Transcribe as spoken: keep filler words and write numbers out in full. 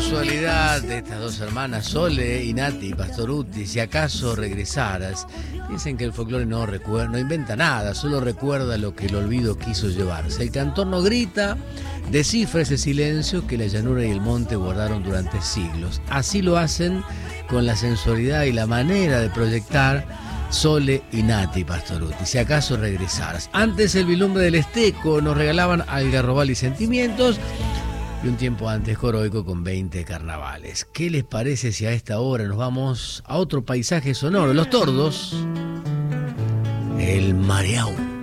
sensualidad de estas dos hermanas, Sole y Nati Pastorutti, si acaso regresaras. Dicen que el folclore no recuerda, no inventa nada, solo recuerda lo que el olvido quiso llevarse. El cantor no grita, descifra ese silencio que la llanura y el monte guardaron durante siglos. Así lo hacen con la sensualidad y la manera de proyectar Sole y Nati Pastorutti, si acaso regresaras. Antes el bilumbre del Esteco nos regalaban Algarrobal y Sentimientos, y un tiempo antes Coroico con veinte carnavales. ¿Qué les parece si a esta hora nos vamos a otro paisaje sonoro? Los Tordos, el Mareao.